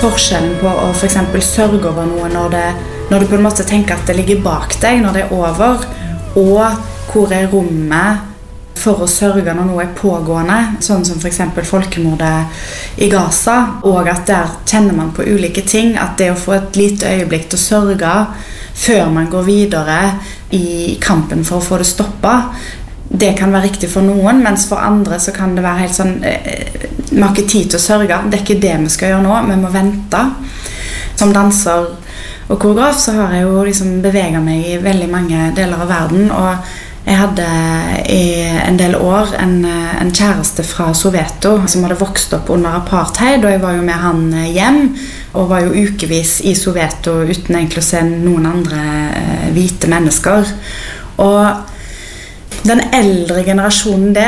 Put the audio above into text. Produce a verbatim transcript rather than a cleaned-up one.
forskjellen på å for eksempel sørge over noe når, det, når du på en måte tenker at det ligger bak deg, når det er over, og hvor er rommet for å sørge når noe er pågående, sånn som for eksempel folkemordet i Gaza, og at der kjenner man på ulike ting, at det å få et lite øyeblikk til å sørge før man går videre i kampen for å få det stoppet, det kan være riktig for noen, mens for andre så kan det være helt sånn eh, vi har ikke tid til å sørge, det er ikke det vi skal gjøre nå, vi må vente. Som danser og koreograf så har jeg jo liksom beveget meg i veldig mange deler av verden, og jeg hadde i en del år en, en kjæreste fra Soweto som hadde vokst opp under apartheid, og jeg var jo med han hjem, og var jo ukevis i Soweto uten egentlig å se noen andre eh, hvite mennesker. Og den eldre generasjonen der